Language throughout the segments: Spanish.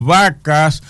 vacas,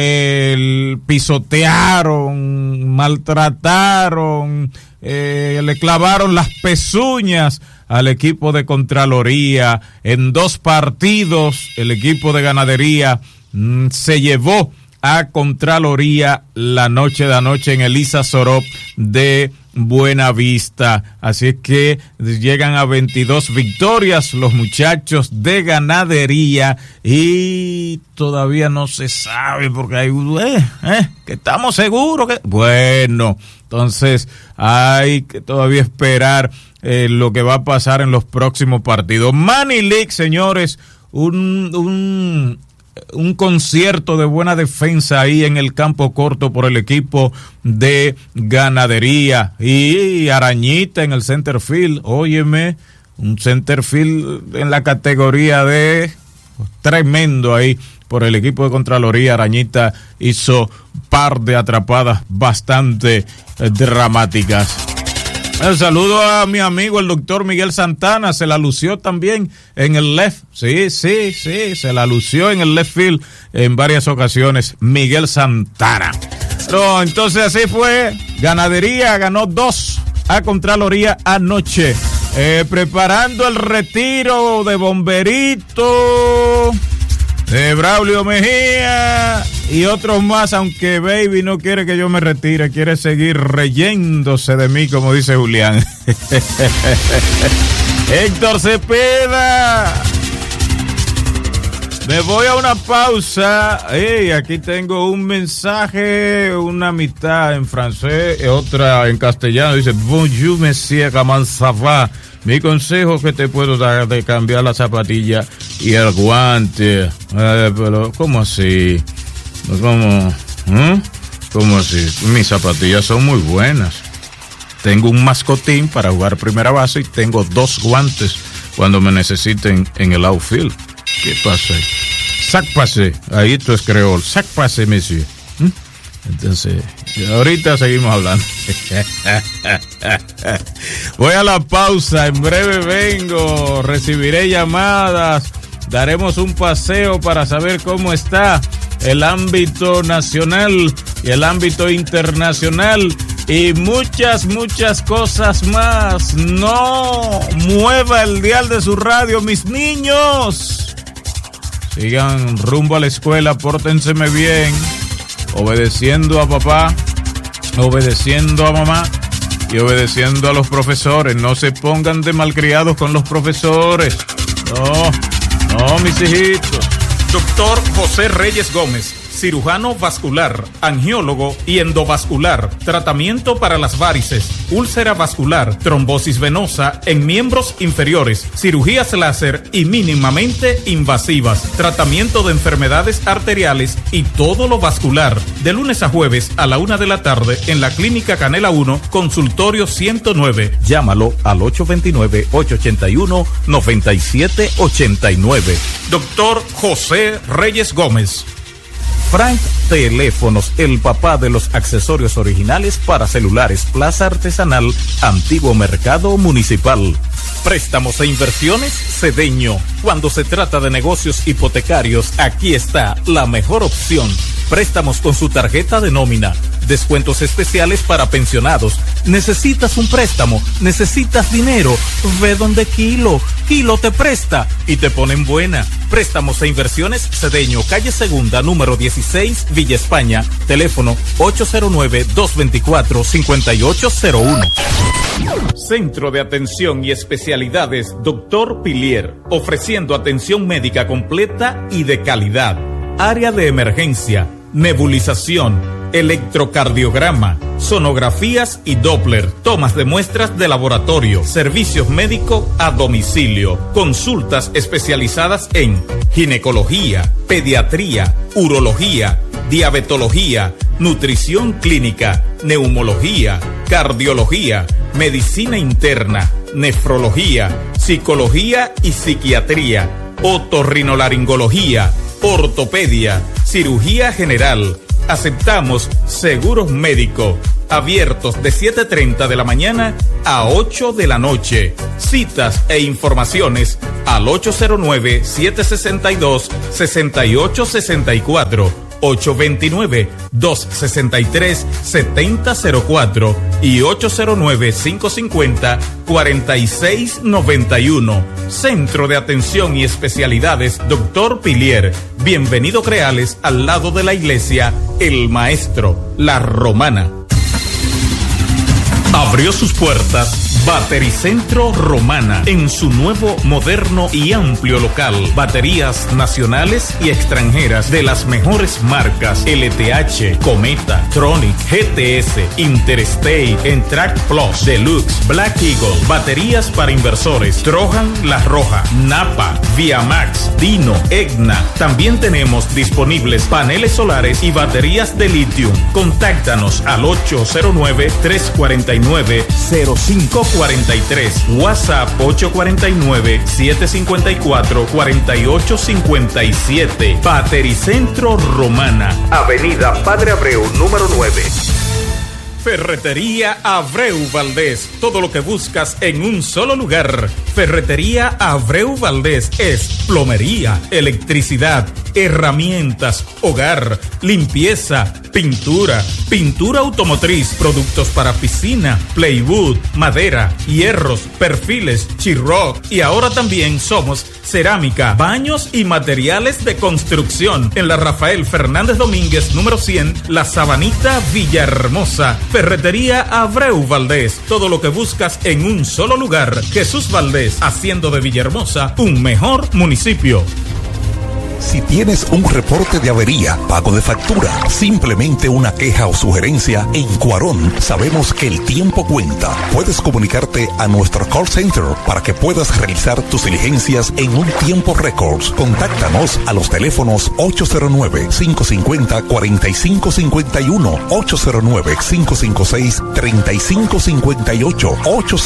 pisotearon, maltrataron, le clavaron las pezuñas al equipo de Contraloría. En 2 partidos, el equipo de Ganadería se llevó a Contraloría la noche de anoche en Elisa Sorop de Buenavista. Así es que llegan a 22 victorias los muchachos de Ganadería y todavía no se sabe porque hay que estamos seguros que bueno, entonces hay que todavía esperar lo que va a pasar en los próximos partidos. Money League, señores, un concierto de buena defensa ahí en el campo corto por el equipo de Ganadería y Arañita en el center field. Óyeme, un center field en la categoría de tremendo ahí por el equipo de Contraloría. Arañita hizo par de atrapadas bastante dramáticas. El saludo a mi amigo el doctor Miguel Santana, se la lució también en el left, sí, se la lució en el left field en varias ocasiones, Miguel Santana. No, entonces así fue, Ganadería ganó 2 a Contraloría anoche, preparando el retiro de Bomberito, de Braulio Mejía y otros más, aunque Baby no quiere que yo me retire, quiere seguir reyéndose de mí, como dice Julián. Héctor Cepeda. Me voy a una pausa. Aquí tengo un mensaje, una mitad en francés, otra en castellano. Dice, bonjour, monsieur, comment ça va? Mi consejo que te puedo dar de cambiar la zapatilla y el guante. Pero, ¿cómo así? ¿Cómo así? Mis zapatillas son muy buenas. Tengo un mascotín para jugar primera base y tengo 2 guantes cuando me necesiten en el outfield. ¿Qué pasa ahí? Sac passé. Ahí tú es creol. Sac passé, monsieur. Entonces, ahorita seguimos hablando. Voy a la pausa, en breve vengo, recibiré llamadas, daremos un paseo para saber cómo está el ámbito nacional y el ámbito internacional y muchas cosas más. No mueva el dial de su radio, mis niños. Sigan rumbo a la escuela, pórtenseme bien. Obedeciendo a papá, obedeciendo a mamá y obedeciendo a los profesores. No se pongan de malcriados con los profesores. No, mis hijitos. Doctor José Reyes Gómez, cirujano vascular, angiólogo y endovascular, tratamiento para las varices, úlcera vascular, trombosis venosa en miembros inferiores, cirugías láser y mínimamente invasivas, tratamiento de enfermedades arteriales y todo lo vascular, de lunes a jueves a la 1 de la tarde en la Clínica Canela 1, Consultorio 109. Llámalo al 829-881-9789. Doctor José Reyes Gómez. Frank Teléfonos, el papá de los accesorios originales para celulares, Plaza Artesanal, Antiguo Mercado Municipal. Préstamos e inversiones Cedeño. Cuando se trata de negocios hipotecarios, aquí está la mejor opción. Préstamos con su tarjeta de nómina. Descuentos especiales para pensionados. ¿Necesitas un préstamo? ¿Necesitas dinero? Ve donde Kilo te presta y te ponen buena. Préstamos e inversiones Cedeño, calle Segunda, número 16, Villa España. Teléfono 809-224-5801. Centro de Atención y Especialidades Dr. Pilier, ofreciendo atención médica completa y de calidad. Área de emergencia, nebulización, electrocardiograma, sonografías y Doppler, tomas de muestras de laboratorio, servicios médicos a domicilio, consultas especializadas en ginecología, pediatría, urología, diabetología, nutrición clínica, neumología, cardiología, medicina interna, nefrología, psicología y psiquiatría, otorrinolaringología, ortopedia, cirugía general. Aceptamos seguros médicos. abiertos de 7:30 de la mañana a 8 de la noche. Citas e informaciones al 809-762-6864, 829-263-7004 y 809-550-4691. Centro de Atención y Especialidades Dr. Pilier. Bienvenido Creales, al lado de la iglesia El Maestro, La Romana. Abrió sus puertas Batericentro Romana en su nuevo, moderno y amplio local. Baterías nacionales y extranjeras de las mejores marcas: LTH, Cometa, Tronic, GTS, Interstate, Entract Plus, Deluxe, Black Eagle. Baterías para inversores: Trojan, La Roja, Napa, Viamax, Dino, Egna. También tenemos disponibles paneles solares y baterías de litio. Contáctanos al 809-349-0543. WhatsApp 849-754-4857. Batericentro Romana, Avenida Padre Abreu, número 9. Ferretería Abreu Valdés. Todo lo que buscas en un solo lugar. Ferretería Abreu Valdés es plomería, electricidad, herramientas, hogar, limpieza, pintura, pintura automotriz, productos para piscina, plywood, madera, hierros, perfiles, Chiroc, y ahora también somos cerámica, baños y materiales de construcción. En la Rafael Fernández Domínguez, número 100, La Sabanita, Villahermosa. Ferretería Abreu Valdés. Todo lo que buscas en un solo lugar. Jesús Valdés, haciendo de Villahermosa un mejor municipio. Si tienes un reporte de avería, pago de factura, simplemente una queja o sugerencia, en Cuarón sabemos que el tiempo cuenta. Puedes comunicarte a nuestro call center para que puedas realizar tus diligencias en un tiempo récord. Contáctanos a los teléfonos 809-550-4551, 809-556-3558,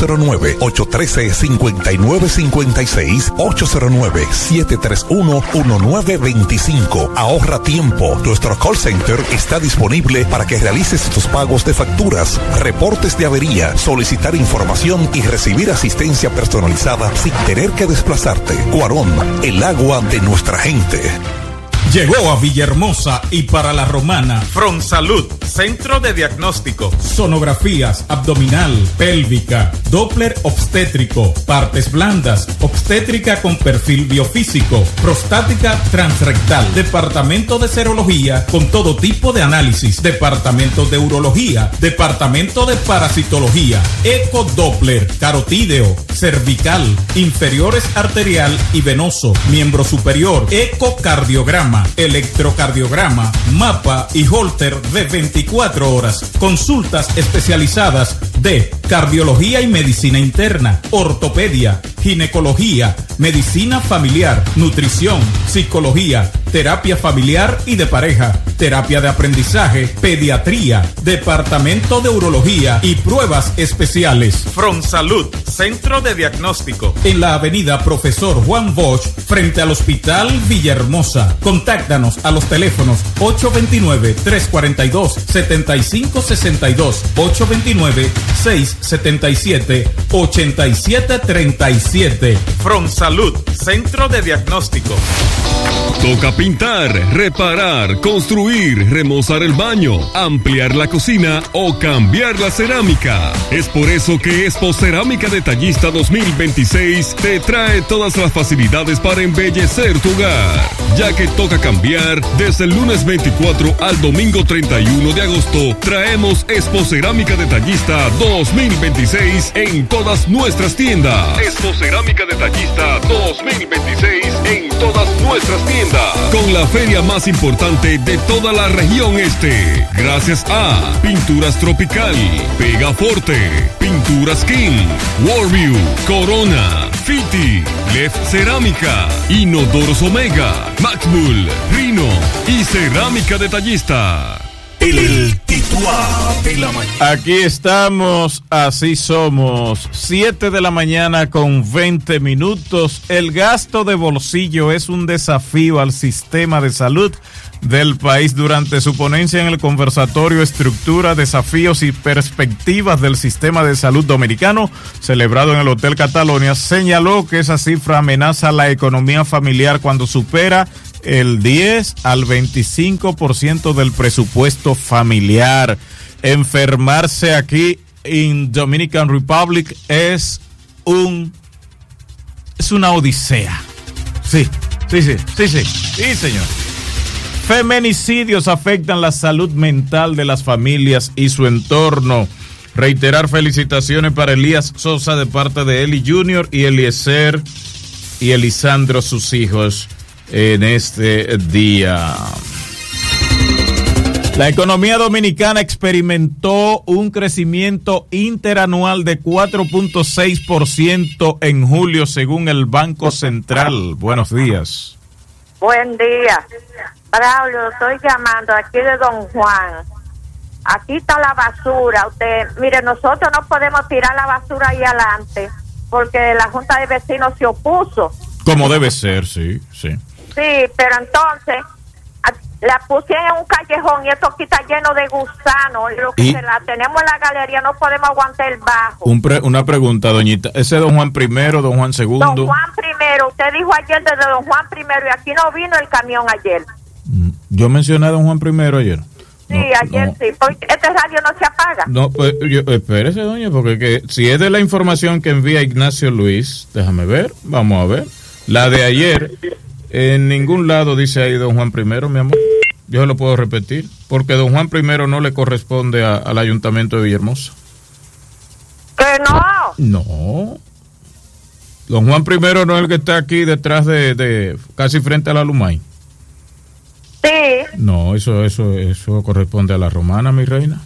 809-813-5956, 809-731-1925. Ahorra tiempo. Nuestro call center está disponible para que realices tus pagos de facturas, reportes de avería, solicitar información y recibir asistencia personalizada sin tener que desplazarte. Cuarón, el agua de nuestra gente. Llegó a Villahermosa y para La Romana Fronsalud, centro de diagnóstico, sonografías abdominal, pélvica, Doppler obstétrico, partes blandas, obstétrica con perfil biofísico, prostática transrectal, departamento de serología con todo tipo de análisis, departamento de urología, departamento de parasitología, ecodoppler, carotídeo, cervical, inferiores arterial y venoso, miembro superior, ecocardiograma, electrocardiograma, mapa y holter de 24 horas. Consultas especializadas de cardiología y medicina interna, ortopedia, ginecología, medicina familiar, nutrición, psicología, terapia familiar y de pareja, terapia de aprendizaje, pediatría, departamento de urología y pruebas especiales. Fronsalud, centro de diagnóstico, en la avenida Profesor Juan Bosch, frente al Hospital Villahermosa. Contáctanos a los teléfonos 829-342-7562, 829-677-8737. Fronsalud, centro de diagnóstico. Toca pintar, reparar, construir, remozar el baño, ampliar la cocina o cambiar la cerámica. Es por eso que Expo Cerámica Detallista 2026 te trae todas las facilidades para embellecer tu hogar, ya que toca cambiar. Desde el lunes 24 al domingo 31 de agosto traemos Expo Cerámica Detallista 2026 en todas nuestras tiendas. Expo Cerámica Detallista 2026 en todas nuestras tiendas, con la feria más importante de toda la región este. Gracias a Pinturas Tropical, Pegaforte, Pinturas King, Warview, Corona, Fiti, Lef Cerámica, Inodoros Omega, Maxbull, Rino y Cerámica Detallista. El tipo Factua de la mañana. Aquí estamos, así somos. 7 de la mañana con 20 minutos. El gasto de bolsillo es un desafío al sistema de salud del país. Durante su ponencia en el conversatorio Estructura, Desafíos y Perspectivas del Sistema de Salud Dominicano, celebrado en el Hotel Catalonia, señaló que esa cifra amenaza la economía familiar cuando supera el 10 al 25% del presupuesto familiar. Enfermarse aquí en Dominican Republic es una odisea. Sí, señor. Feminicidios afectan la salud mental de las familias y su entorno. Reiterar felicitaciones para Elías Sosa de parte de Eli Jr. y Eliezer y Elisandro, sus hijos, en este día. La economía dominicana experimentó un crecimiento interanual de 4.6% en julio, según el Banco Central. Buenos días. Buen día. Braulio, estoy llamando aquí de Don Juan. Aquí está la basura. Mire, nosotros no podemos tirar la basura ahí adelante porque la Junta de Vecinos se opuso. Como debe ser, sí. Sí, pero entonces la pusieron en un callejón y esto aquí está lleno de gusanos. Lo que la tenemos en la galería, no podemos aguantar el bajo. Una pregunta, doñita. ¿Ese es Don Juan primero, Don Juan segundo? Don Juan primero. Usted dijo ayer desde Don Juan primero y aquí no vino el camión ayer. Yo mencioné a Don Juan primero ayer. Sí, ayer sí, porque este radio no se apaga. No, pues espérese, doña, porque si es de la información que envía Ignacio Luis, déjame ver, vamos a ver. La de ayer, en ningún lado dice ahí Don Juan primero, mi amor. Yo lo puedo repetir, porque Don Juan primero no le corresponde al Ayuntamiento de Villahermosa. ¿Que no? No. Don Juan primero no es el que está aquí detrás de casi frente a la Lumay. Sí. No, eso corresponde a la Romana, mi reina.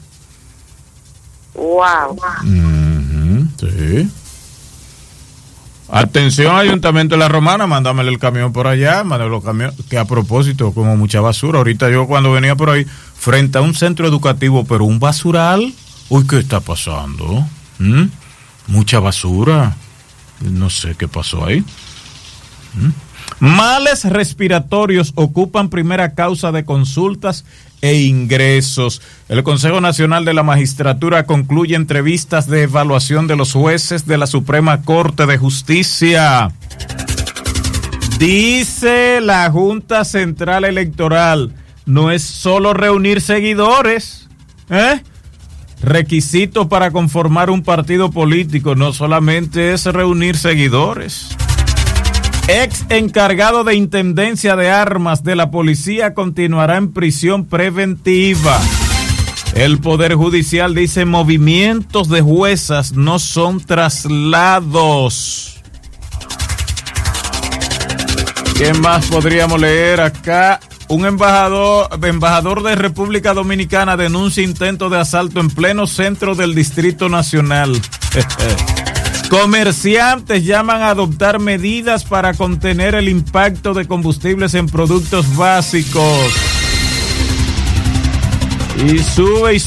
Wow. Sí. Atención, Ayuntamiento de la Romana, mándamele el camión por allá, mándame los camiones, que a propósito, como mucha basura. Ahorita yo cuando venía por ahí, frente a un centro educativo, pero un basural, uy, ¿qué está pasando? Mucha basura. No sé qué pasó ahí. Males respiratorios ocupan primera causa de consultas e ingresos. El Consejo Nacional de la Magistratura concluye entrevistas de evaluación de los jueces de la Suprema Corte de Justicia. Dice la Junta Central Electoral, no es solo reunir seguidores, Requisito para conformar un partido político no solamente es reunir seguidores. Ex encargado de Intendencia de Armas de la Policía continuará en prisión preventiva. El Poder Judicial dice movimientos de juezas no son traslados. ¿Qué más podríamos leer acá? Un embajador de República Dominicana denuncia intento de asalto en pleno centro del Distrito Nacional. Comerciantes llaman a adoptar medidas para contener el impacto de combustibles en productos básicos. Y sube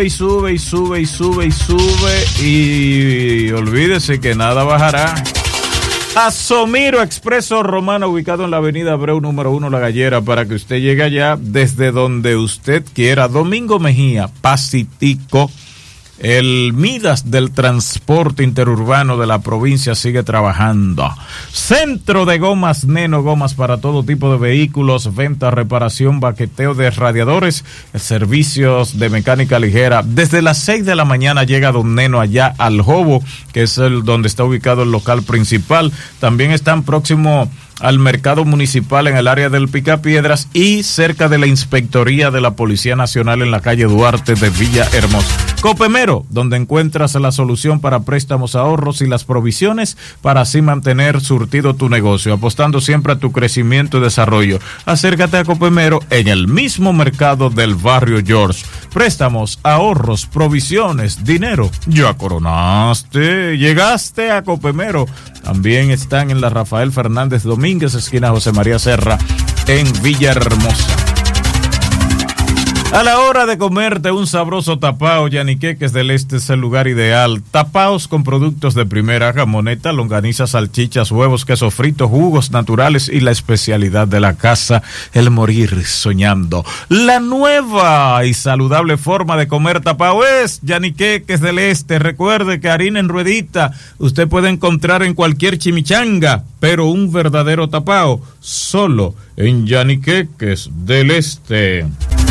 y olvídese que nada bajará. Asomiro Expreso Romana, ubicado en la avenida Abreu número 1 La Gallera, para que usted llegue allá desde donde usted quiera. Domingo Mejía, Pasitico. El Midas del transporte interurbano de la provincia sigue trabajando. Centro de Gomas Neno, gomas para todo tipo de vehículos, venta, reparación, baqueteo de radiadores, servicios de mecánica ligera. Desde las 6 de la mañana llega Don Neno allá al Jobo, que es donde está ubicado el local principal. También están próximo al mercado municipal en el área del Picapiedras y cerca de la Inspectoría de la Policía Nacional en la calle Duarte de Villahermosa. Copemero, donde encuentras la solución para préstamos, ahorros y las provisiones para así mantener surtido tu negocio, apostando siempre a tu crecimiento y desarrollo. Acércate a Copemero en el mismo mercado del barrio George. Préstamos, ahorros, provisiones, dinero. Ya coronaste, llegaste a Copemero. También están en la Rafael Fernández Domínguez, esquina José María Serra, en Villahermosa. A la hora de comerte un sabroso tapao, Yaniqueques del Este es el lugar ideal. Tapaos con productos de primera, jamoneta, longaniza, salchichas, huevos, queso frito, jugos naturales y la especialidad de la casa, el morir soñando. La nueva y saludable forma de comer tapao es Yaniqueques del Este. Recuerde que harina en ruedita usted puede encontrar en cualquier chimichanga, pero un verdadero tapao solo en Yaniqueques del Este.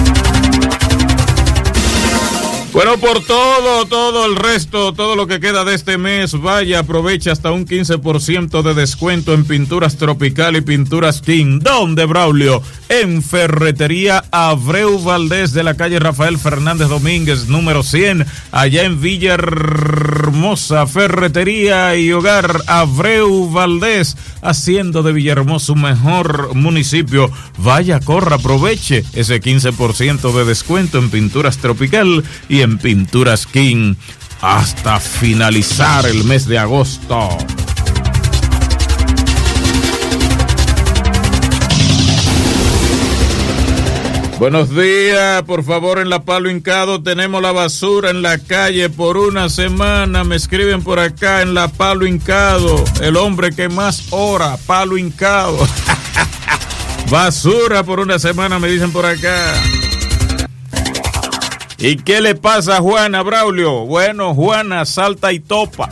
Bueno, por todo el resto, todo lo que queda de este mes, vaya, aprovecha hasta un 15% de descuento en Pinturas Tropical y Pinturas King. ¿Dónde, Braulio? En Ferretería Abreu Valdés de la calle Rafael Fernández Domínguez, número 100, allá en Villahermosa. Ferretería y Hogar Abreu Valdés, haciendo de Villahermosa un mejor municipio. Vaya, corra, aproveche ese 15% de descuento en Pinturas Tropical y en Pinturas King hasta finalizar el mes de agosto. Buenos días, por favor, en la Palo Hincado tenemos la basura en la calle por una semana. Me escriben por acá en la Palo Hincado, el hombre que más ora, Palo Hincado. Basura por una semana, me dicen por acá. ¿Y qué le pasa a Juana, Braulio? Bueno, Juana salta y topa.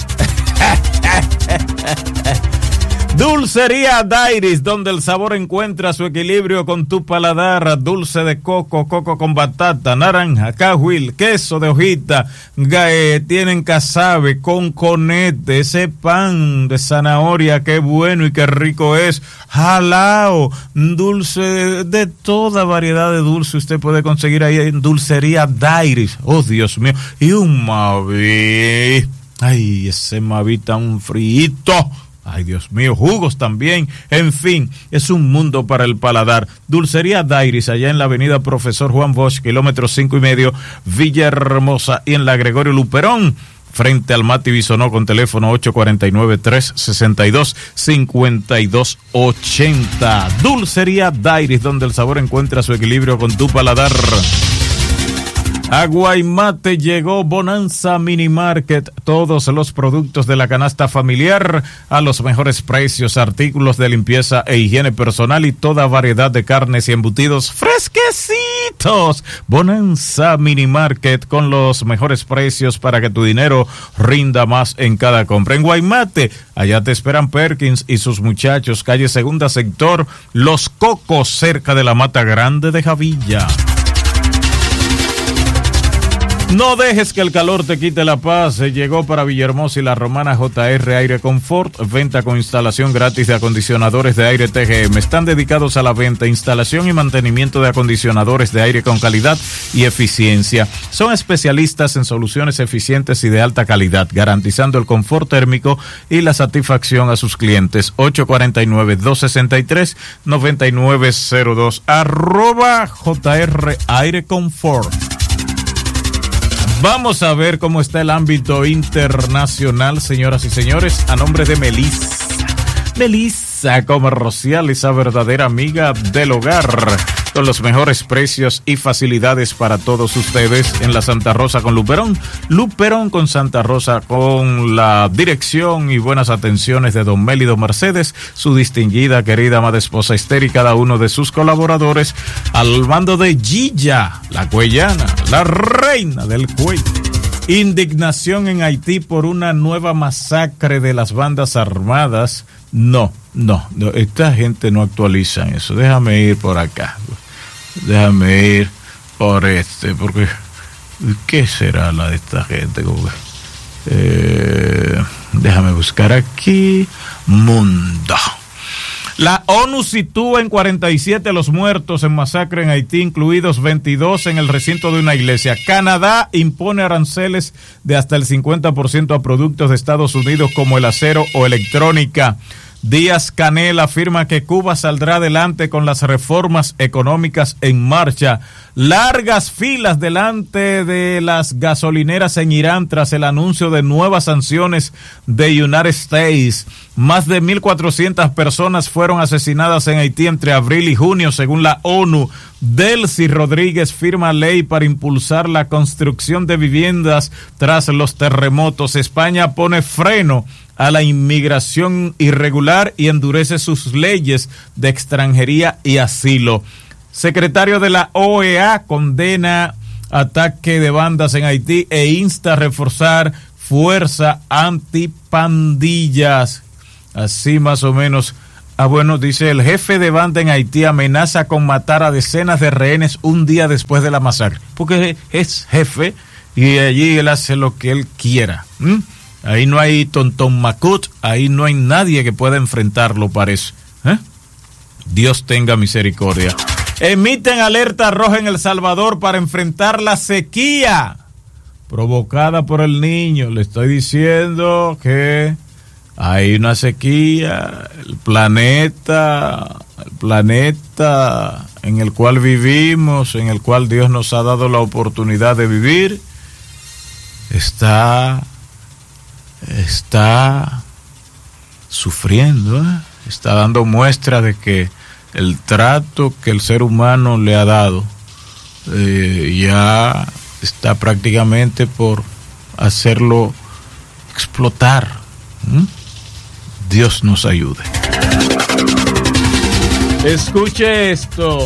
Dulcería Dairis, donde el sabor encuentra su equilibrio con tu paladar. Dulce de coco, coco con batata, naranja, cajuil, queso de hojita. Tienen casabe con conete, ese pan de zanahoria, qué bueno y qué rico es. Jalao, dulce de toda variedad de dulce usted puede conseguir ahí en Dulcería Dairis. Oh, Dios mío. Y un Mavi. Ay, ese Mavi tan frito. Ay, Dios mío, jugos también. En fin, es un mundo para el paladar. Dulcería Dairis, allá en la avenida Profesor Juan Bosch, kilómetro 5.5, Villahermosa, y en la Gregorio Luperón, frente al Mati Bisonó, con teléfono 849-362-5280. Dulcería Dairis, donde el sabor encuentra su equilibrio con tu paladar. A Guaymate llegó Bonanza Mini Market, todos los productos de la canasta familiar a los mejores precios, artículos de limpieza e higiene personal y toda variedad de carnes y embutidos fresquecitos. Bonanza Mini Market con los mejores precios para que tu dinero rinda más en cada compra. En Guaymate, allá te esperan Perkins y sus muchachos, calle Segunda Sector, Los Cocos, cerca de la Mata Grande de Javilla. No dejes que el calor te quite la paz. Llegó para Villahermosa y La Romana JR Aire Confort, venta con instalación gratis de acondicionadores de aire TGM. Están dedicados a la venta, instalación y mantenimiento de acondicionadores de aire con calidad y eficiencia. Son especialistas en soluciones eficientes y de alta calidad, garantizando el confort térmico y la satisfacción a sus clientes. 849-263-9902 @JR Aire Confort. Vamos a ver cómo está el ámbito internacional, señoras y señores, a nombre de Melissa Comercial, esa verdadera amiga del hogar, con los mejores precios y facilidades para todos ustedes en la Santa Rosa con Luperón, Luperón con Santa Rosa, con la dirección y buenas atenciones de don Mélido Mercedes, su distinguida, querida amada esposa Esther y cada uno de sus colaboradores, al mando de Gilla, la cuellana, la reina del cuello. Indignación en Haití por una nueva masacre de las bandas armadas. No, esta gente no actualiza eso. Déjame ir por acá. Déjame ir por porque ¿qué será la de esta gente? Déjame buscar aquí. Mundo. La ONU sitúa en 47 los muertos en masacre en Haití, incluidos 22 en el recinto de una iglesia. Canadá impone aranceles de hasta el 50% a productos de Estados Unidos como el acero o electrónica. Díaz-Canel afirma que Cuba saldrá adelante con las reformas económicas en marcha. Largas filas delante de las gasolineras en Irán tras el anuncio de nuevas sanciones de United States. Más de 1.400 personas fueron asesinadas en Haití entre abril y junio, según la ONU. Delcy Rodríguez firma ley para impulsar la construcción de viviendas tras los terremotos. España pone freno a la inmigración irregular y endurece sus leyes de extranjería y asilo. Secretario de la OEA condena ataque de bandas en Haití e insta a reforzar fuerza antipandillas. Así más o menos. Bueno, dice el jefe de banda en Haití amenaza con matar a decenas de rehenes un día después de la masacre. Porque es jefe y allí él hace lo que él quiera. Ahí no hay tontón macut, ahí no hay nadie que pueda enfrentarlo, parece. Dios tenga misericordia. Emiten alerta roja en El Salvador para enfrentar la sequía provocada por el Niño. Le estoy diciendo que hay una sequía, el planeta en el cual vivimos, en el cual Dios nos ha dado la oportunidad de vivir, está sufriendo, está dando muestra de que el trato que el ser humano le ha dado ya está prácticamente por hacerlo explotar. Dios nos ayude. Escuche esto.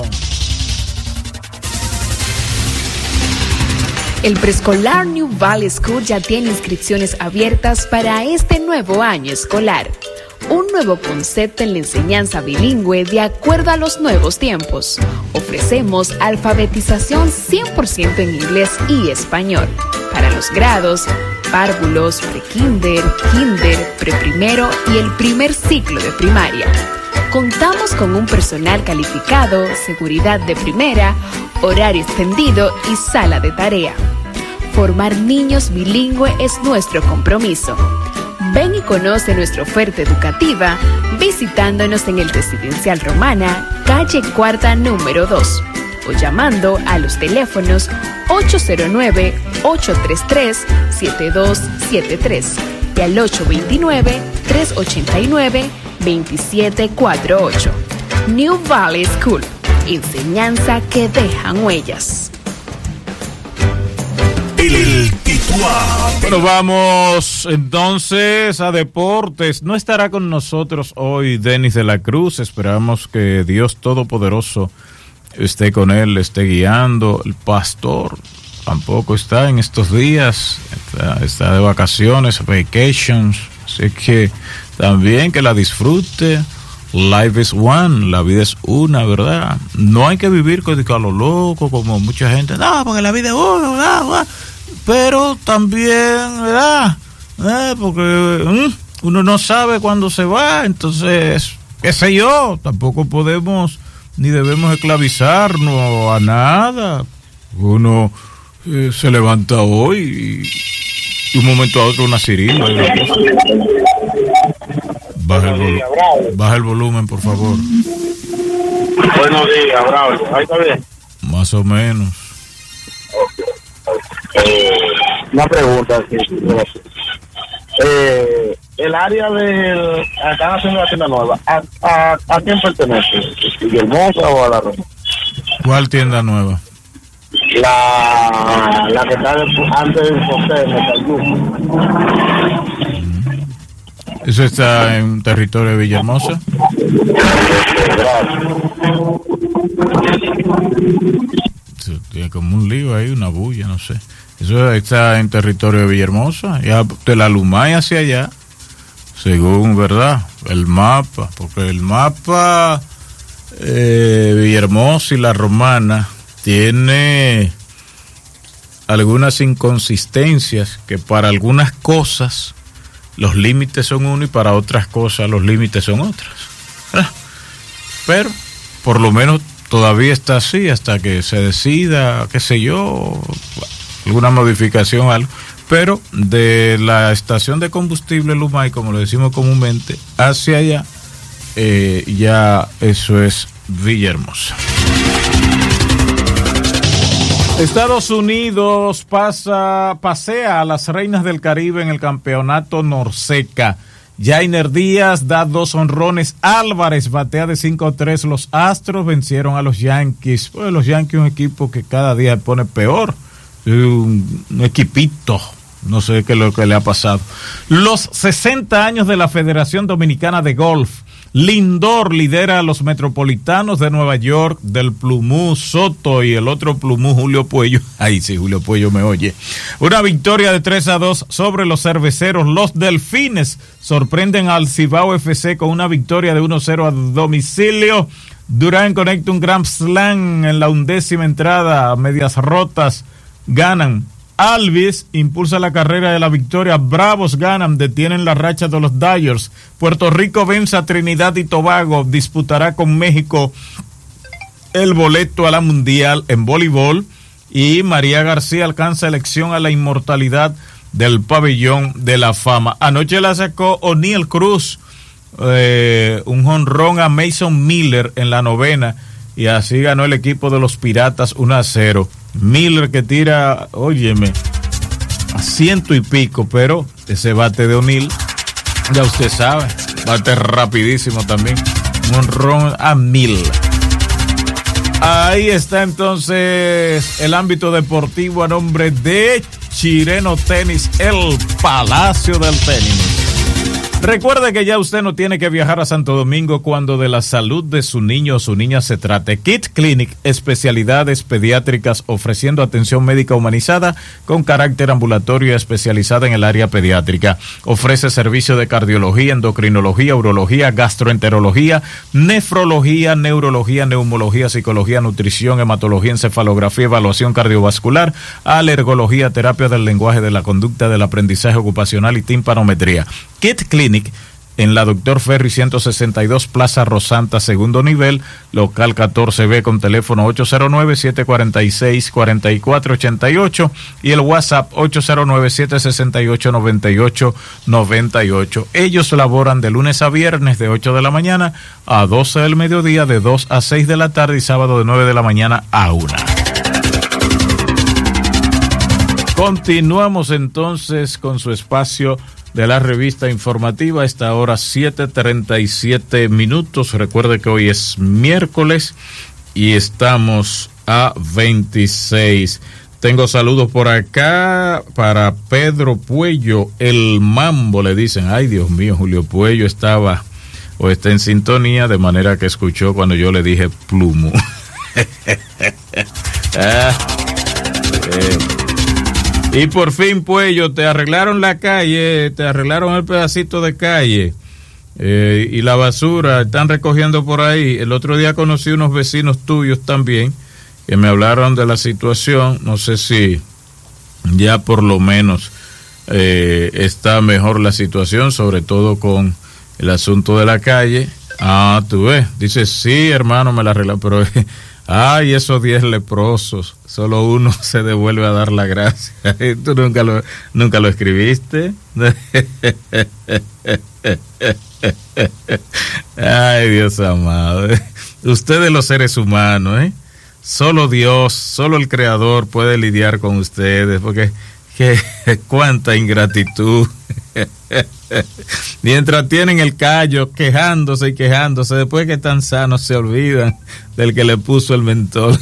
El preescolar New Valley School ya tiene inscripciones abiertas para este nuevo año escolar. Un nuevo concepto en la enseñanza bilingüe de acuerdo a los nuevos tiempos. Ofrecemos alfabetización 100% en inglés y español para los grados párvulos, prekinder, kinder, preprimero y el primer ciclo de primaria. Contamos con un personal calificado, seguridad de primera, horario extendido y sala de tarea. Formar niños bilingües es nuestro compromiso. Ven y conoce nuestra oferta educativa visitándonos en el Residencial Romana, calle Cuarta número 2, o llamando a los teléfonos 809-833-7273 y al 829-389-2748. New Valley School, enseñanza que dejan huellas. El titular. Bueno, vamos entonces a deportes. No estará con nosotros hoy Denis de la Cruz. Esperamos que Dios Todopoderoso esté con él, le esté guiando. El pastor tampoco está en estos días, está de vacaciones, vacations, así que también que la disfrute. Life is one, la vida es una, ¿verdad? No hay que vivir con lo loco como mucha gente, no, porque la vida es una, ¿verdad? Pero también, ¿verdad? Porque uno no sabe cuándo se va, entonces, qué sé yo, tampoco podemos ni debemos esclavizarnos a nada. Uno se levanta hoy y un momento a otro una sirimba. Baja el volumen, por favor. Buenos días, Bravo. ¿Ahí está bien? Más o menos. Una pregunta. El área del... Están haciendo la tienda nueva. ¿A quién pertenece? ¿Villahermosa o a la Roma? ¿Cuál tienda nueva? La que está antes del José, en el ¿Eso está en territorio de Villahermosa? Tiene como un lío ahí, una bulla, no sé. Eso está en territorio de Villahermosa, ya de la Lumay hacia allá, según, ¿verdad? El mapa, porque el mapa Villahermosa y la Romana tiene algunas inconsistencias que para algunas cosas los límites son uno y para otras cosas los límites son otras. Pero por lo menos todavía está así hasta que se decida, qué sé yo, alguna modificación, algo. Pero de la estación de combustible Lumay, como lo decimos comúnmente, hacia allá, ya eso es Villahermosa. Estados Unidos pasea a las Reinas del Caribe en el campeonato Norseca. Jainer Díaz da 2 honrones. Álvarez batea de 5-3. Los Astros vencieron a los Yankees. Pues los Yankees, un equipo que cada día se pone peor. Un equipito. No sé qué es lo que le ha pasado. Los 60 años de la Federación Dominicana de Golf. Lindor lidera a los Metropolitanos de Nueva York, del Plumú Soto y el otro Plumú Julio Puello. Ay, sí, Julio Puello me oye. Una victoria de 3-2 sobre los Cerveceros. Los Delfines sorprenden al Cibao FC con una victoria de 1-0 a domicilio. Durán conecta un Grand Slam en la 11ª entrada. Medias rotas ganan. Alvis impulsa la carrera de la victoria. Bravos ganan, detienen la racha de los Dodgers. Puerto Rico vence a Trinidad y Tobago. Disputará con México el boleto a la Mundial en voleibol. Y María García alcanza elección a la inmortalidad del Pabellón de la Fama. Anoche la sacó O'Neal Cruz, un jonrón a Mason Miller en la 9ª. Y así ganó el equipo de los Piratas 1-0. Miller que tira, óyeme, a 100 y pico, pero ese bate de O'Neal, ya usted sabe, bate rapidísimo también. Un honrón a 1000. Ahí está entonces el ámbito deportivo a nombre de Chireno Tenis, el Palacio del Tenis. Recuerde que ya usted no tiene que viajar a Santo Domingo cuando de la salud de su niño o su niña se trate. Kid Clinic, especialidades pediátricas ofreciendo atención médica humanizada con carácter ambulatorio especializada en el área pediátrica. Ofrece servicio de cardiología, endocrinología, urología, gastroenterología, nefrología, neurología, neumología, psicología, nutrición, hematología, encefalografía, evaluación cardiovascular, alergología, terapia del lenguaje, de la conducta, del aprendizaje ocupacional y timpanometría. Kid Clinic en la Dr. Ferry 162, Plaza Rosanta, segundo nivel, local 14B, con teléfono 809-746-4488 y el WhatsApp 809-768-9898. Ellos laboran de lunes a viernes de 8 de la mañana a 12 del mediodía, de 2 a 6 de la tarde y sábado de 9 de la mañana a 1. Continuamos entonces con su espacio de la revista informativa. A esta hora 7:37. Recuerde que hoy es miércoles y estamos a 26. Tengo saludos por acá para Pedro Puello, el Mambo, le dicen. Ay, Dios mío, Julio Puello estaba o está en sintonía, de manera que escuchó cuando yo le dije Plumo. Y por fin, Puello, te arreglaron la calle, te arreglaron el pedacito de calle y la basura, están recogiendo por ahí. El otro día conocí unos vecinos tuyos también que me hablaron de la situación. No sé si ya por lo menos está mejor la situación, sobre todo con el asunto de la calle. Ah, tú ves, dice, sí, hermano, me la arreglaron, pero... Ay, esos 10 leprosos, solo uno se devuelve a dar la gracia. ¿Tú nunca lo escribiste? Ay, Dios amado. Ustedes los seres humanos, solo Dios, solo el Creador puede lidiar con ustedes, porque cuánta ingratitud. Mientras tienen el callo quejándose y quejándose, después que están sanos se olvidan del que le puso el mentol.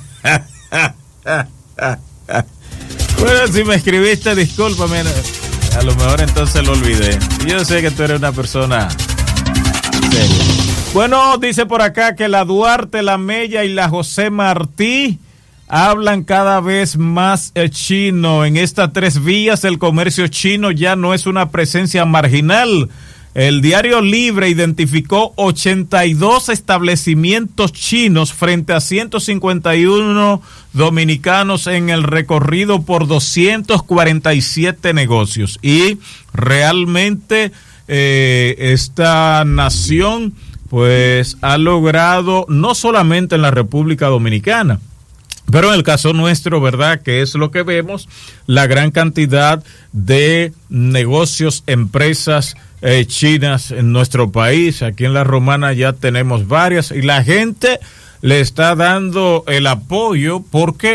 Bueno, si me escribiste, discúlpame, a lo mejor entonces lo olvidé. Yo sé que tú eres una persona seria. Bueno, dice por acá que la Duarte, la Mella y la José Martí hablan cada vez más chino. En estas 3 vías el comercio chino ya no es una presencia marginal. El Diario Libre identificó 82 establecimientos chinos frente a 151 dominicanos en el recorrido por 247 negocios. Y realmente esta nación pues ha logrado, no solamente en la República Dominicana, pero en el caso nuestro, ¿verdad?, que es lo que vemos, la gran cantidad de negocios, empresas chinas en nuestro país. Aquí en La Romana ya tenemos varias y la gente le está dando el apoyo porque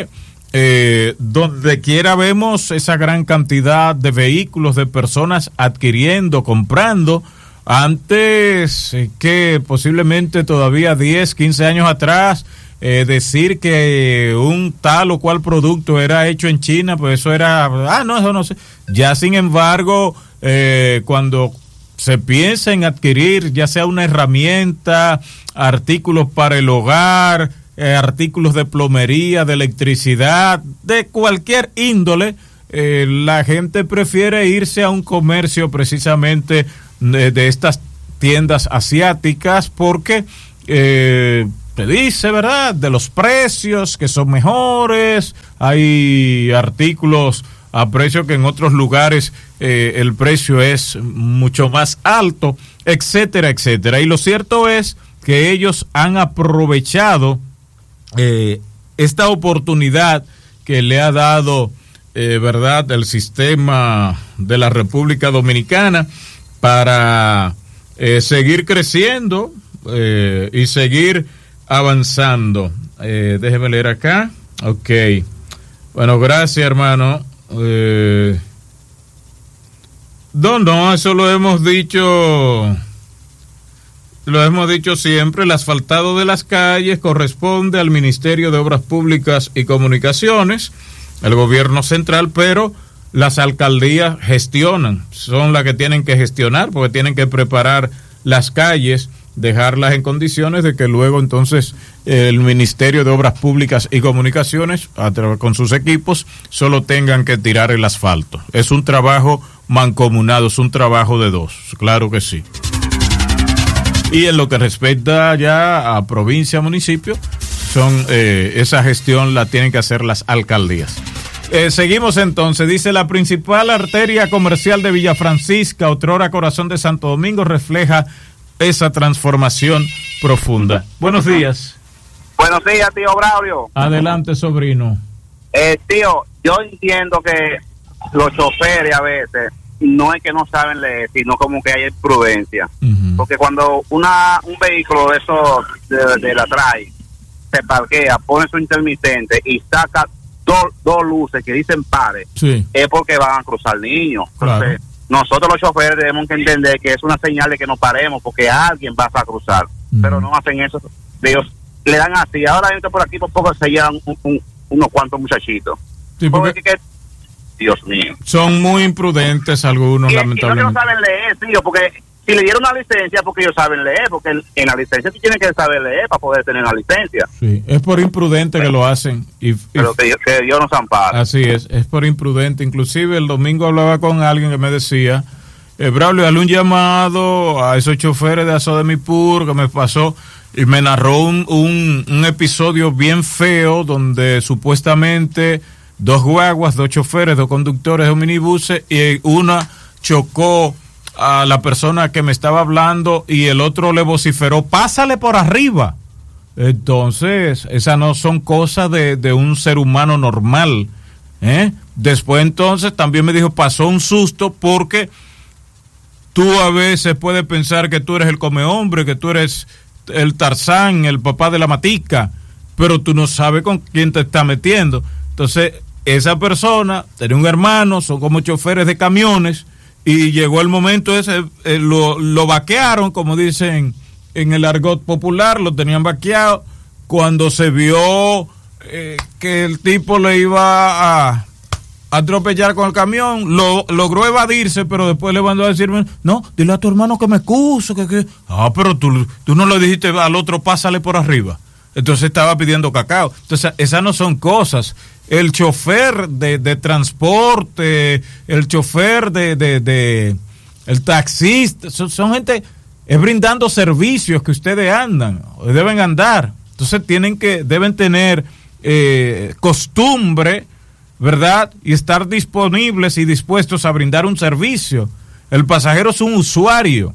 donde quiera vemos esa gran cantidad de vehículos, de personas adquiriendo, comprando. Antes, que posiblemente todavía 10, 15 años atrás, decir que un tal o cual producto era hecho en China, pues eso era, no, eso no sé. Ya sin embargo, cuando se piensa en adquirir ya sea una herramienta, artículos para el hogar, artículos de plomería, de electricidad, de cualquier índole, la gente prefiere irse a un comercio precisamente de estas tiendas asiáticas porque te dice, ¿verdad?, de los precios que son mejores, hay artículos a precio que en otros lugares el precio es mucho más alto, etcétera, etcétera. Y lo cierto es que ellos han aprovechado esta oportunidad que le ha dado, ¿verdad?, el sistema de la República Dominicana para seguir creciendo y seguir avanzando. Déjeme leer acá. Ok. Bueno, gracias, hermano. No, eso lo hemos dicho siempre. El asfaltado de las calles corresponde al Ministerio de Obras Públicas y Comunicaciones, el gobierno central, pero las alcaldías gestionan, son las que tienen que gestionar, porque tienen que preparar las calles, dejarlas en condiciones de que luego entonces el Ministerio de Obras Públicas y Comunicaciones, con sus equipos, solo tengan que tirar el asfalto. Es un trabajo mancomunado, es un trabajo de dos, claro que sí. Y en lo que respecta ya a provincia, municipio, esa gestión la tienen que hacer las alcaldías. Seguimos entonces, dice: la principal arteria comercial de Villa Francisca, otrora corazón de Santo Domingo, refleja esa transformación profunda. Buenos días. Buenos días, tío Braulio. Adelante, sobrino. Tío, yo entiendo que los choferes a veces no es que no saben leer, sino como que hay imprudencia. Uh-huh. Porque cuando un vehículo de esos de la trae, se parquea, pone su intermitente y saca dos luces que dicen pare, sí, es porque van a cruzar niños. Entonces, claro, nosotros los choferes debemos que entender que es una señal de que no paremos porque alguien va a cruzar. Pero no hacen eso. Ellos le dan así. Ahora entra por aquí, por poco se llevan unos cuantos muchachitos. Sí, porque Dios mío. Son muy imprudentes algunos, lamentablemente. Y no saben leer, tío, porque si le dieron una licencia porque ellos saben leer, porque en la licencia tú tienes que saber leer para poder tener una licencia. Sí, es por imprudente que lo hacen. Pero que Dios nos ampara. Así es por imprudente. Inclusive el domingo hablaba con alguien que me decía, Braulio, dale un llamado a esos choferes de Asodemipur que me pasó, y me narró un episodio bien feo donde supuestamente 2 guaguas, 2 choferes, 2 conductores de minibuses, y una chocó a la persona que me estaba hablando y el otro le vociferó, pásale por arriba. Entonces, esas no son cosas de un ser humano normal, Después entonces también me dijo, pasó un susto porque tú a veces puedes pensar que tú eres el comehombre, que tú eres el Tarzán, el papá de la matica, pero tú no sabes con quién te está metiendo. Entonces, esa persona tenía un hermano, son como choferes de camiones, y llegó el momento ese, lo vaquearon, como dicen en el argot popular, lo tenían vaqueado. Cuando se vio que el tipo le iba a atropellar con el camión, logró evadirse, pero después le mandó a decirme, no, dile a tu hermano que me excuse, pero tú no le dijiste al otro, pásale por arriba. Entonces estaba pidiendo cacao. Entonces esas no son cosas. El chofer de transporte, el chofer el taxista, son gente, es brindando servicios que ustedes deben andar. Entonces deben tener costumbre, ¿verdad? Y estar disponibles y dispuestos a brindar un servicio. El pasajero es un usuario.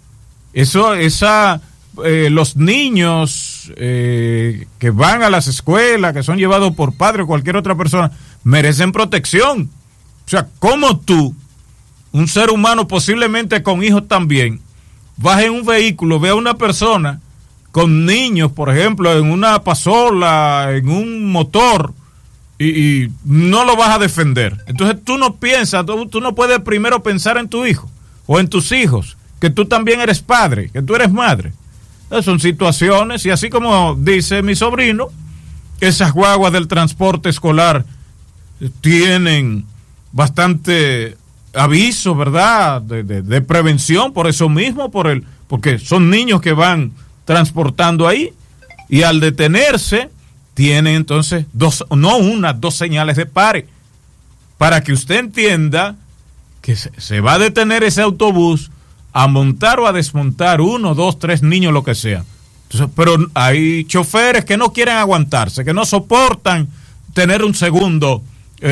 Los niños que van a las escuelas, que son llevados por padre o cualquier otra persona, merecen protección. O sea, ¿cómo tú, un ser humano posiblemente con hijos también, vas en un vehículo, ve a una persona con niños, por ejemplo, en una pasola, en un motor, y no lo vas a defender. Entonces tú no piensas, tú no puedes primero pensar en tu hijo o en tus hijos, que tú también eres padre, que tú eres madre. Son situaciones, y así como dice mi sobrino, esas guaguas del transporte escolar tienen bastante aviso, ¿verdad?, de prevención, por eso mismo, porque son niños que van transportando ahí, y al detenerse tienen entonces dos señales de pare, para que usted entienda que se va a detener ese autobús a montar o a desmontar 1, 2, 3 niños, lo que sea. Entonces, pero hay choferes que no quieren aguantarse, que no soportan tener un segundo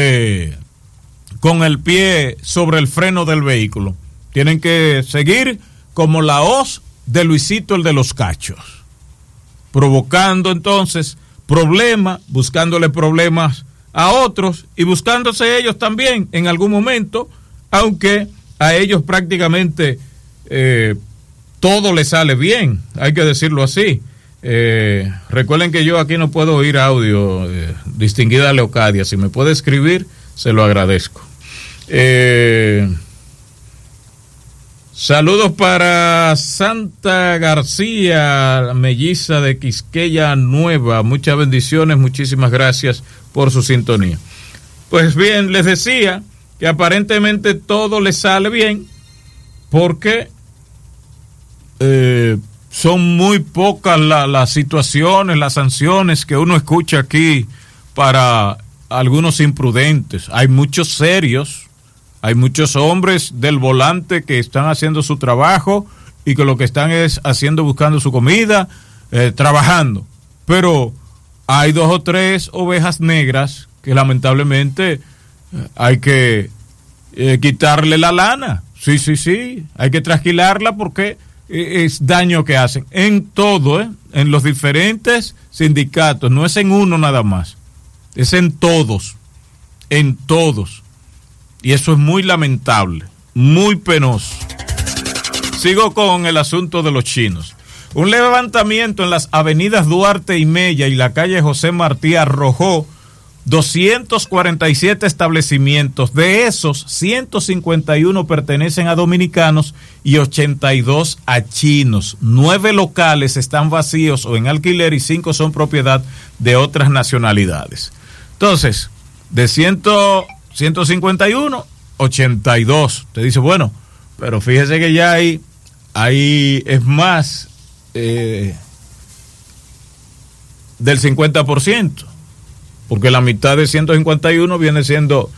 con el pie sobre el freno del vehículo. Tienen que seguir como la hoz de Luisito, el de los cachos, provocando entonces problemas, buscándole problemas a otros y buscándose ellos también en algún momento, aunque a ellos prácticamente todo les sale bien, hay que decirlo así. Recuerden que yo aquí no puedo oír audio, distinguida Leocadia, si me puede escribir se lo agradezco. Saludos para Santa García, melliza de Quisqueya Nueva, muchas bendiciones, muchísimas gracias por su sintonía. Pues bien, les decía que aparentemente todo les sale bien, porque son muy pocas las situaciones, las sanciones que uno escucha aquí para algunos imprudentes. Hay muchos serios, hay muchos hombres del volante que están haciendo su trabajo y que lo que están es buscando su comida, trabajando. Pero hay 2 o 3 ovejas negras que lamentablemente hay que quitarle la lana. Sí, hay que trasquilarla porque es daño que hacen en todo, en los diferentes sindicatos, no es en uno nada más, es en todos, y eso es muy lamentable, muy penoso. Sigo con el asunto de los chinos. Un levantamiento en las avenidas Duarte y Mella y la calle José Martí arrojó 247 establecimientos. De esos, 151 pertenecen a dominicanos y 82 a chinos. 9 locales están vacíos o en alquiler y 5 son propiedad de otras nacionalidades. Entonces, de 151, 82. Te dice, bueno, pero fíjese que ya ahí es más del 50%. Porque la mitad de 151 viene siendo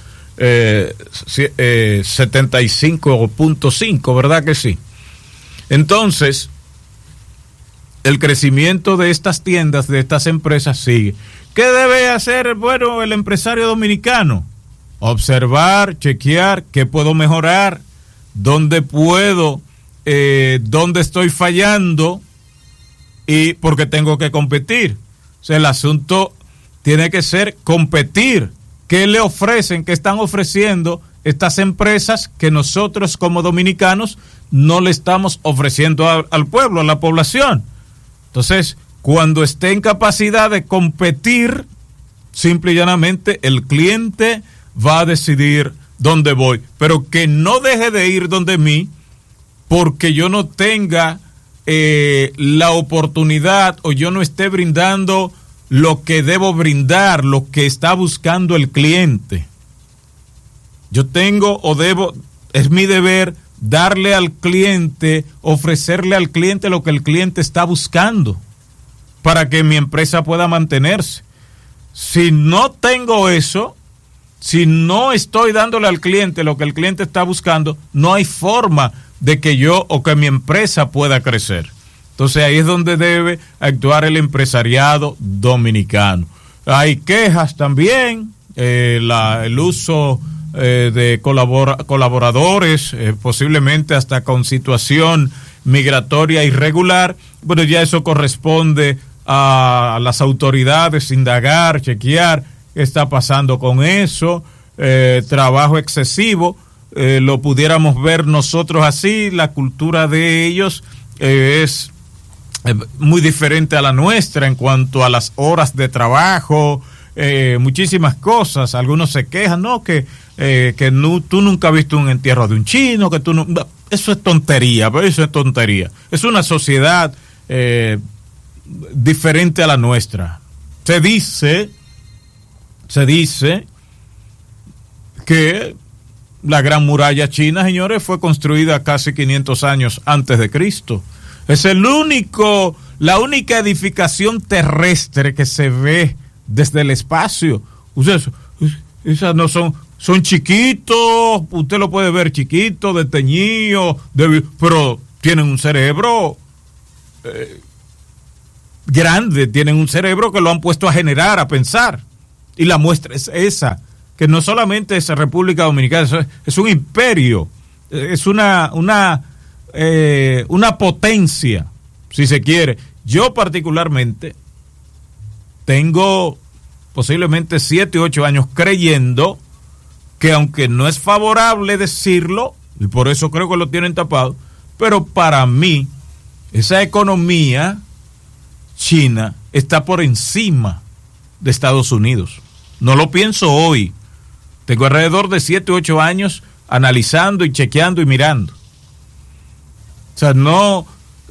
75.5, ¿verdad que sí? Entonces, el crecimiento de estas tiendas, de estas empresas sigue. ¿Qué debe hacer, bueno, el empresario dominicano? Observar, chequear, qué puedo mejorar, dónde estoy fallando, y porque tengo que competir. O sea, el asunto tiene que ser competir. ¿Qué le ofrecen, qué están ofreciendo estas empresas que nosotros como dominicanos no le estamos ofreciendo al pueblo, a la población? Entonces, cuando esté en capacidad de competir, simple y llanamente el cliente va a decidir dónde voy, pero que no deje de ir donde mí porque yo no tenga la oportunidad o yo no esté brindando lo que debo brindar, lo que está buscando el cliente. Yo tengo o debo, es mi deber darle al cliente, ofrecerle al cliente lo que el cliente está buscando para que mi empresa pueda mantenerse. Si no tengo eso, si no estoy dándole al cliente lo que el cliente está buscando, no hay forma de que yo o que mi empresa pueda crecer. Entonces ahí es donde debe actuar el empresariado dominicano. Hay quejas también, el uso de colaboradores, posiblemente hasta con situación migratoria irregular. Bueno, ya eso corresponde a las autoridades indagar, chequear qué está pasando con eso. Trabajo excesivo, lo pudiéramos ver nosotros así. La cultura de ellos es muy diferente a la nuestra en cuanto a las horas de trabajo, muchísimas cosas. Algunos se quejan, no, que tú nunca has visto un entierro de un chino, que tú no, eso es tontería, pero eso es tontería. Es una sociedad diferente a la nuestra. Se dice que la Gran Muralla China, señores, fue construida casi 500 años antes de Cristo. Es la única edificación terrestre que se ve desde el espacio. Esas no son chiquitos, usted lo puede ver chiquito, desteñido, pero tienen un cerebro grande, tienen un cerebro que lo han puesto a generar, a pensar. Y la muestra es esa, que no solamente es República Dominicana, es un imperio, es una potencia, si se quiere. Yo particularmente tengo posiblemente 7 u 8 años creyendo que, aunque no es favorable decirlo, y por eso creo que lo tienen tapado, pero para mí esa economía china está por encima de Estados Unidos. No lo pienso hoy. Tengo alrededor de 7 u 8 años analizando y chequeando y mirando. O sea, no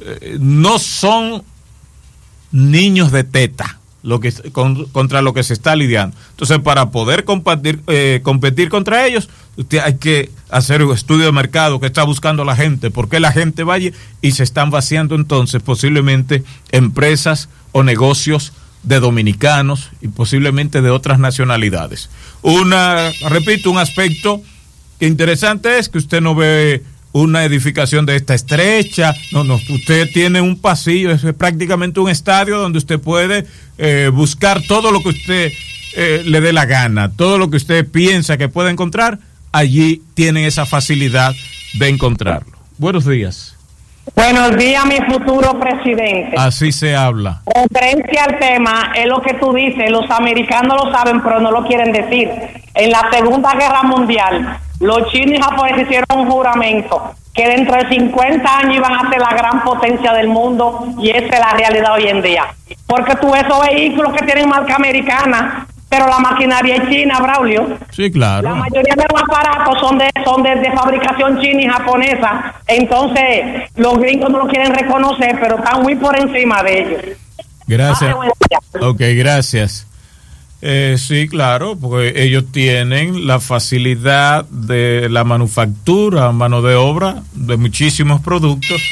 son niños de teta contra lo que se está lidiando. Entonces, para poder competir contra ellos, usted hay que hacer un estudio de mercado, que está buscando la gente, por qué la gente vaya, y se están vaciando entonces posiblemente empresas o negocios de dominicanos y posiblemente de otras nacionalidades. Un aspecto interesante es que usted no ve una edificación de esta estrecha, no, usted tiene un pasillo, es prácticamente un estadio donde usted puede buscar todo lo que usted le dé la gana, todo lo que usted piensa que puede encontrar, allí tienen esa facilidad de encontrarlo. Buenos días. Buenos días, mi futuro presidente. Así se habla. Referencia al tema, es lo que tú dices, los americanos lo saben, pero no lo quieren decir. En la Segunda Guerra Mundial, los chinos y japoneses hicieron un juramento que dentro de 50 años iban a ser la gran potencia del mundo, y esa es la realidad hoy en día. Porque tú ves esos vehículos que tienen marca americana, pero la maquinaria es china, Braulio. Sí, claro. La mayoría de los aparatos son de fabricación china y japonesa. Entonces, los gringos no lo quieren reconocer, pero están muy por encima de ellos. Gracias. Ok, gracias. Sí, claro, porque ellos tienen la facilidad de la manufactura, mano de obra de muchísimos productos.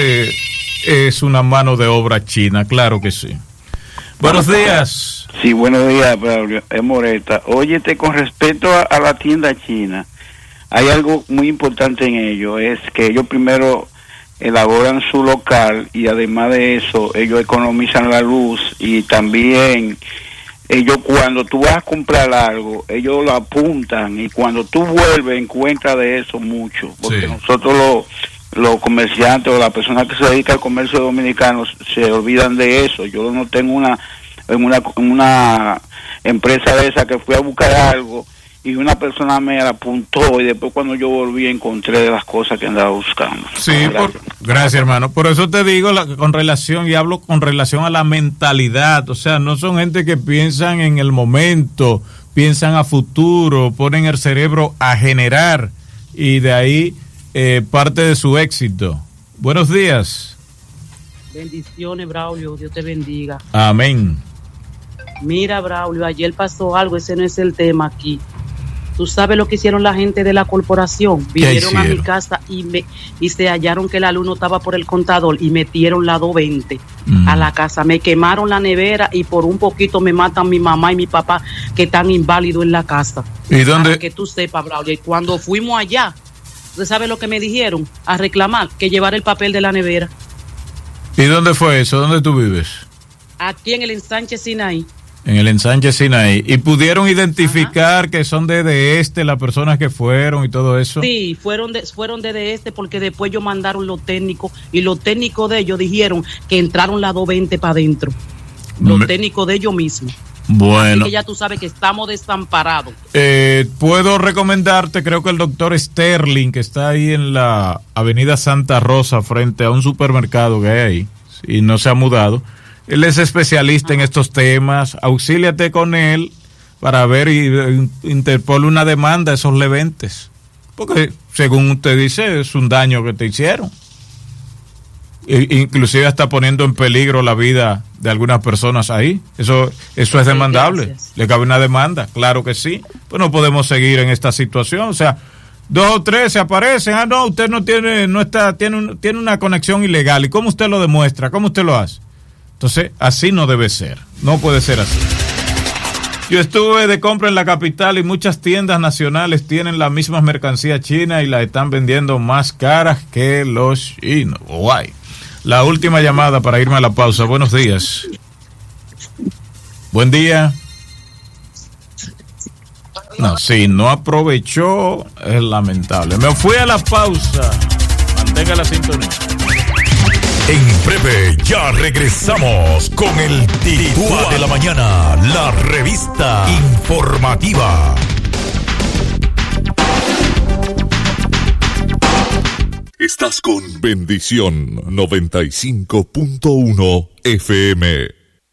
Es una mano de obra china, claro que sí. Buenos días. Sí, buenos días, Braulio. Es Moreta. Óyete, con respecto a la tienda china, hay algo muy importante en ello, es que ellos primero elaboran su local, y además de eso, ellos economizan la luz, y también ellos, cuando tú vas a comprar algo, ellos lo apuntan, y cuando tú vuelves encuentras de eso mucho, porque sí. Nosotros los comerciantes o las personas que se dedican al comercio dominicano se olvidan de eso. Yo lo noté en una empresa de esa, que fui a buscar algo y una persona me la apuntó, y después cuando yo volví encontré de las cosas que andaba buscando. Sí, gracias, hermano. Por eso te digo, hablo con relación a la mentalidad. O sea, no son gente que piensan en el momento, piensan a futuro, ponen el cerebro a generar, y de ahí parte de su éxito. Buenos días. Bendiciones, Braulio, Dios te bendiga. Amén. Mira, Braulio, ayer pasó algo, ese no es el tema aquí. Tú sabes lo que hicieron la gente de la corporación. Vinieron a mi casa y se hallaron que la luz no estaba por el contador, y metieron la 220 a la casa. Me quemaron la nevera, y por un poquito me matan mi mamá y mi papá, que están inválidos en la casa. ¿Y dónde? Para que tú sepas, Braulio. Y cuando fuimos allá, ¿usted sabe lo que me dijeron? A reclamar que llevar el papel de la nevera. ¿Y dónde fue eso? ¿Dónde tú vives? Aquí en el ensanche Sinaí. En el ensanche Sinaí. ¿Y pudieron identificar que son de las personas que fueron y todo eso? Sí, fueron de porque después ellos mandaron los técnicos, y los técnicos de ellos dijeron que entraron las 220 para adentro. Los técnicos de ellos mismos. Bueno. Así que ya tú sabes que estamos desamparados. Puedo recomendarte, creo que el doctor Sterling, que está ahí en la avenida Santa Rosa, frente a un supermercado que hay ahí, y no se ha mudado. Él es especialista en estos temas. Auxíliate con él para ver y interpone una demanda a esos leventes. Porque, según usted dice, es un daño que te hicieron. Inclusive está poniendo en peligro la vida de algunas personas ahí. Eso es demandable. Gracias. Le cabe una demanda, claro que sí. Pues no podemos seguir en esta situación. O sea, 2 o 3 se aparecen. No, usted tiene una conexión ilegal. ¿Y cómo usted lo demuestra? ¿Cómo usted lo hace? Entonces, así no debe ser. No puede ser así. Yo estuve de compra en la capital y muchas tiendas nacionales tienen las mismas mercancías chinas y las están vendiendo más caras que los chinos. Guay. La última llamada para irme a la pausa. Buenos días. Buen día. No, si no aprovechó, es lamentable. Me fui a la pausa. Mantenga la sintonía. En breve ya regresamos con el Tiritúa de la Mañana, la revista informativa. Estás con Bendición 95.1 FM.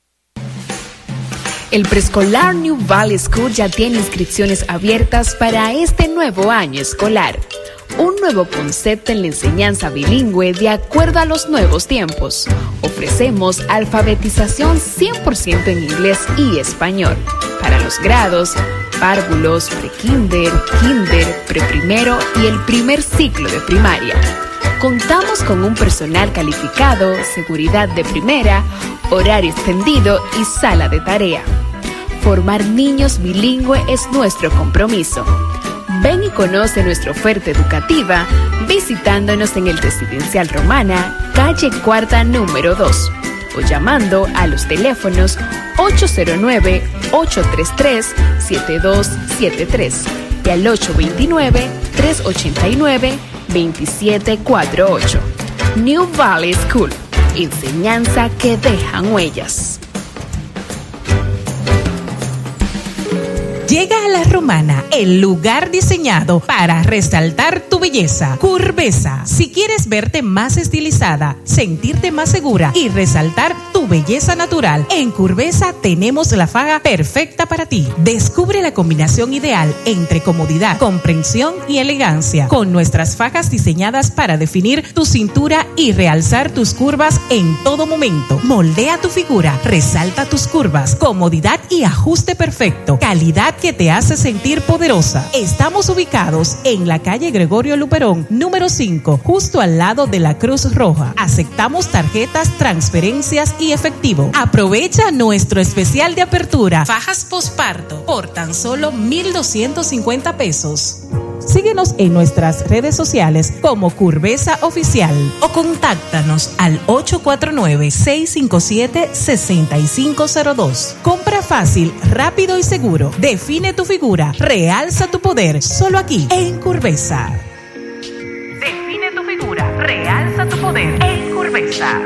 El preescolar New Valley School ya tiene inscripciones abiertas para este nuevo año escolar. Un nuevo concepto en la enseñanza bilingüe de acuerdo a los nuevos tiempos. Ofrecemos alfabetización 100% en inglés y español para los grados párvulos, prekinder, kinder, preprimero y el primer ciclo de primaria. Contamos con un personal calificado, seguridad de primera, horario extendido y sala de tarea. Formar niños bilingües es nuestro compromiso. Ven y conoce nuestra oferta educativa visitándonos en el Residencial Romana, calle Cuarta número 2 o llamando a los teléfonos 809-833-7273 y al 829-389-2748. New Valley School, enseñanza que dejan huellas. Llega a La Romana, el lugar diseñado para resaltar tu belleza. Curvesa. Si quieres verte más estilizada, sentirte más segura y resaltar tu belleza natural, en Curvesa tenemos la faja perfecta para ti. Descubre la combinación ideal entre comodidad, comprensión y elegancia, con nuestras fajas diseñadas para definir tu cintura y realzar tus curvas en todo momento. Moldea tu figura, resalta tus curvas, comodidad y ajuste perfecto, calidad que te hace sentir poderosa. Estamos ubicados en la calle Gregorio Luperón, número 5, justo al lado de la Cruz Roja. Aceptamos tarjetas, transferencias y efectivo. Aprovecha nuestro especial de apertura, fajas posparto, por tan solo 1,250 pesos. Síguenos en nuestras redes sociales como Curvesa Oficial o contáctanos al 849-657-6502. Compra fácil, rápido y seguro. Define tu figura, realza tu poder, solo aquí en Curvesa. Define tu figura, realza tu poder en Curvesa.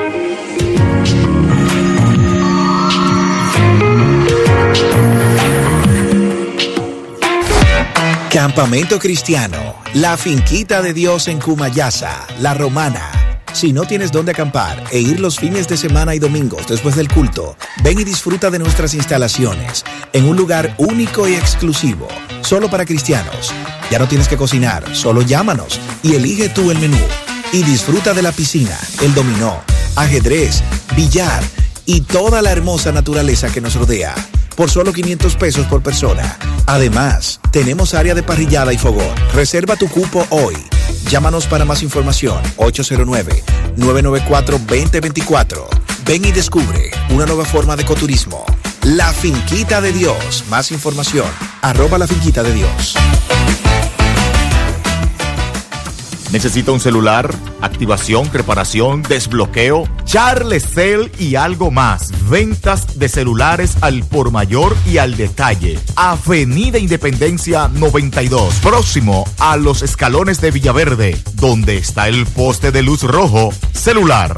Campamento Cristiano, la finquita de Dios en Cumayasa, La Romana. Si no tienes dónde acampar e ir los fines de semana y domingos después del culto, ven y disfruta de nuestras instalaciones en un lugar único y exclusivo, solo para cristianos. Ya no tienes que cocinar, solo llámanos y elige tú el menú. Y disfruta de la piscina, el dominó, ajedrez, billar y toda la hermosa naturaleza que nos rodea, por solo 500 pesos por persona. Además, tenemos área de parrillada y fogón. Reserva tu cupo hoy. Llámanos para más información, 809-994-2024. Ven y descubre una nueva forma de ecoturismo. La Finquita de Dios. Más información, @La Finquita de Dios. ¿Necesita un celular? Activación, reparación, desbloqueo, Charlecel y algo más. Ventas de celulares al por mayor y al detalle. Avenida Independencia 92, próximo a los escalones de Villaverde, donde está el poste de luz rojo. Celular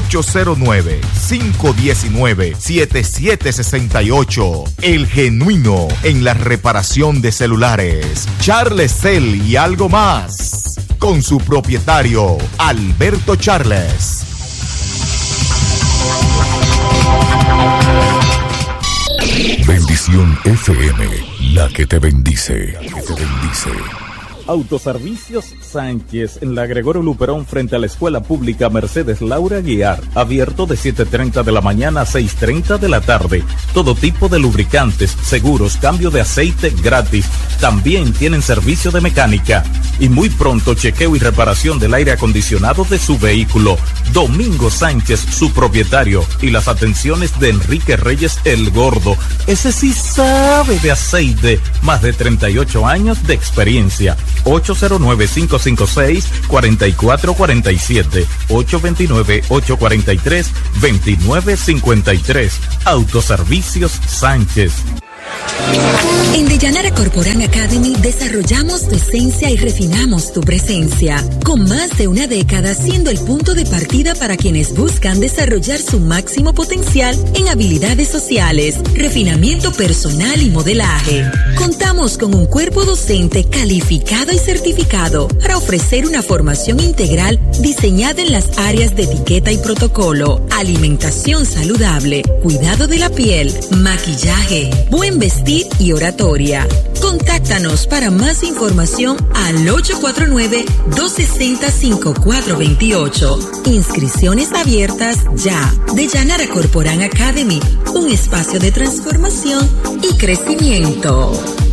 809-519-7768. El genuino en la reparación de celulares. Charlecel y algo más. Con su propietario, Alberto Charles. Bendición Bendición FM, la que te bendice. La que te bendice. Autoservicios Sánchez en la Gregorio Luperón frente a la Escuela Pública Mercedes Laura Guiar, abierto de 7:30 de la mañana a 6:30 de la tarde. Todo tipo de lubricantes, seguros, cambio de aceite gratis. También tienen servicio de mecánica y muy pronto chequeo y reparación del aire acondicionado de su vehículo. Domingo Sánchez, su propietario, y las atenciones de Enrique Reyes el Gordo. Ese sí sabe de aceite, más de 38 años de experiencia. 809-556-4447, 829-843-2953. Autoservicios Sánchez. En Deyanara Corporán Academy desarrollamos tu esencia y refinamos tu presencia, con más de una década siendo el punto de partida para quienes buscan desarrollar su máximo potencial en habilidades sociales, refinamiento personal y modelaje. Contamos con un cuerpo docente calificado y certificado para ofrecer una formación integral diseñada en las áreas de etiqueta y protocolo, alimentación saludable, cuidado de la piel, maquillaje, buen vestir y oratoria. Contáctanos para más información al 849-260-5428. Inscripciones abiertas ya. Deyanara Corporán Academy, un espacio de transformación y crecimiento.